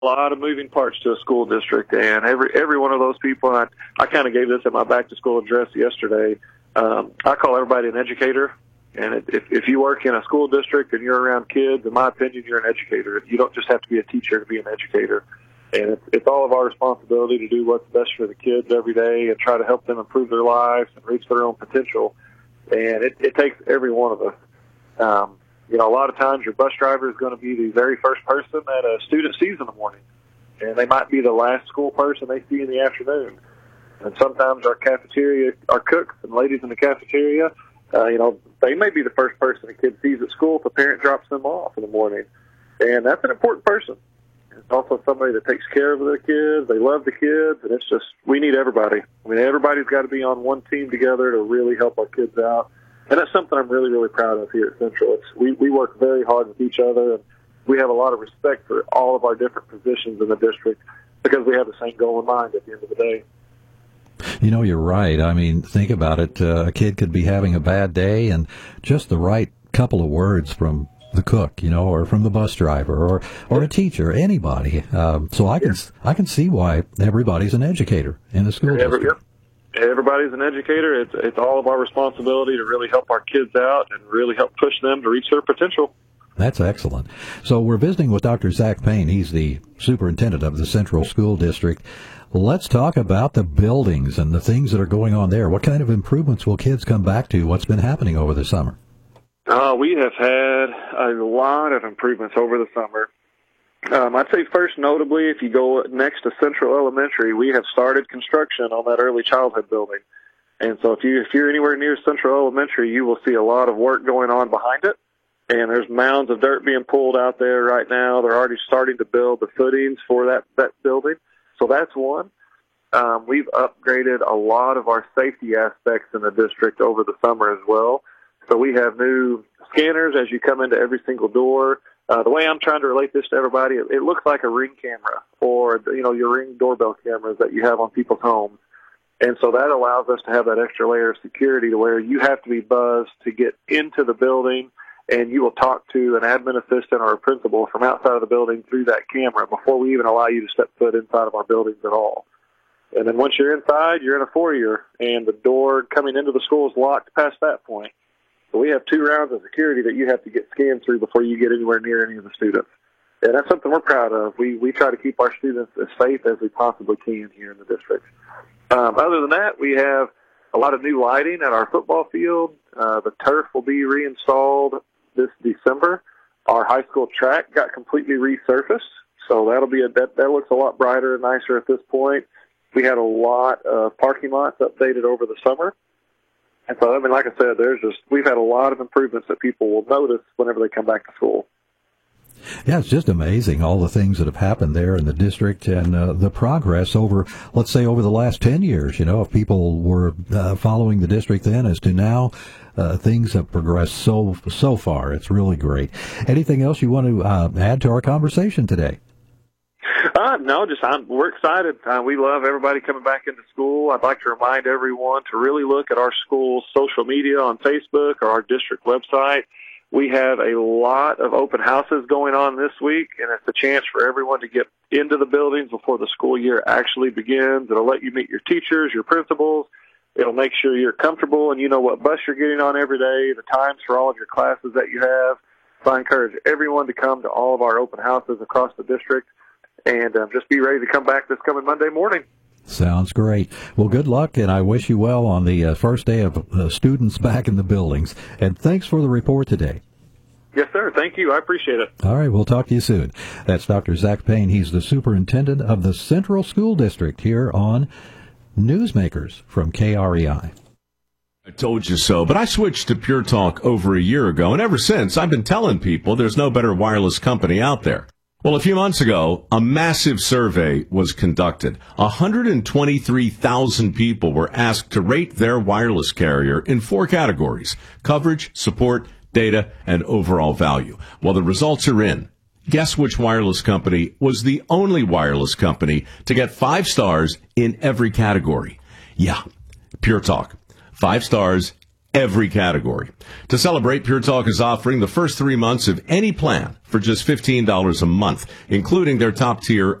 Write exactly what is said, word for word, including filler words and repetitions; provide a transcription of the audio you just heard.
a lot of moving parts to a school district, and every every one of those people, and I, I kind of gave this at my back-to-school address yesterday, um, I call everybody an educator. And if, if you work in a school district and you're around kids, in my opinion, you're an educator. You don't just have to be a teacher to be an educator. And it's, it's all of our responsibility to do what's best for the kids every day and try to help them improve their lives and reach their own potential. And it, it takes every one of us. Um, you know, a lot of times your bus driver is going to be the very first person that a student sees in the morning. And they might be the last school person they see in the afternoon. And sometimes our cafeteria, our cooks and ladies in the cafeteria, Uh, you know, they may be the first person a kid sees at school if a parent drops them off in the morning. And that's an important person. It's also somebody that takes care of their kids. They love the kids. And it's just, we need everybody. I mean, everybody's got to be on one team together to really help our kids out. And that's something I'm really, really proud of here at Central. It's, we, we work very hard with each other, and we have a lot of respect for all of our different positions in the district because we have the same goal in mind at the end of the day. You know, you're right. I mean, think about it. Uh, a kid could be having a bad day, and just the right couple of words from the cook, you know, or from the bus driver, or or a teacher, anybody. Um, so I can I can see why everybody's an educator in the school Every, district. Everybody's an educator. It's it's all of our responsibility to really help our kids out and really help push them to reach their potential. That's excellent. So we're visiting with Doctor Zach Payne. He's the superintendent of the Central School District. Let's talk about the buildings and the things that are going on there. What kind of improvements will kids come back to? What's been happening over the summer? Uh, we have had a lot of improvements over the summer. Um, I'd say first notably, if you go next to Central Elementary, we have started construction on that early childhood building. And so if, you, if you're anywhere near Central Elementary, you will see a lot of work going on behind it. And there's mounds of dirt being pulled out there right now. They're already starting to build the footings for that, that building. So that's one. Um, we've upgraded a lot of our safety aspects in the district over the summer as well. So we have new scanners as you come into every single door. Uh, the way I'm trying to relate this to everybody, it, it looks like a Ring camera or, you know, your Ring doorbell cameras that you have on people's homes. And so that allows us to have that extra layer of security to where you have to be buzzed to get into the building, and you will talk to an admin assistant or a principal from outside of the building through that camera before we even allow you to step foot inside of our buildings at all. And then once you're inside, you're in a foyer, and the door coming into the school is locked past that point. So we have two rounds of security that you have to get scanned through before you get anywhere near any of the students. And that's something we're proud of. We we try to keep our students as safe as we possibly can here in the district. Um, other than that, we have a lot of new lighting at our football field. Uh, the turf will be reinstalled this December. Our high school track got completely resurfaced, so that'll be a that, that looks a lot brighter and nicer at this point. We had a lot of parking lots updated over the summer, and so I mean, like I said, there's just we've had a lot of improvements that people will notice whenever they come back to school. Yeah, it's just amazing, all the things that have happened there in the district and uh, the progress over, let's say, over the last ten years. You know, if people were uh, following the district then as to now, uh, things have progressed so so far. It's really great. Anything else you want to uh, add to our conversation today? Uh, no, just I'm, we're excited. Uh, we love everybody coming back into school. I'd like to remind everyone to really look at our school's social media on Facebook or our district website. We have a lot of open houses going on this week, and it's a chance for everyone to get into the buildings before the school year actually begins. It'll let you meet your teachers, your principals. It'll make sure you're comfortable and you know what bus you're getting on every day, the times for all of your classes that you have. So I encourage everyone to come to all of our open houses across the district and um, just be ready to come back this coming Monday morning. Sounds great. Well, good luck, and I wish you well on the uh, first day of uh, students back in the buildings. And thanks for the report today. Yes, sir. Thank you. I appreciate it. All right. We'll talk to you soon. That's Doctor Zach Payne. He's the superintendent of the Central School District here on Newsmakers from K R E I. I told you so, but I switched to Pure Talk over a year ago, and ever since, I've been telling people there's no better wireless company out there. Well, a few months ago, a massive survey was conducted. one hundred twenty-three thousand people were asked to rate their wireless carrier in four categories: coverage, support, data, and overall value. Well, the results are in. Guess which wireless company was the only wireless company to get five stars in every category? Yeah, Pure Talk. Five stars every category. To celebrate, Pure Talk is offering the first three months of any plan for just fifteen dollars a month, including their top-tier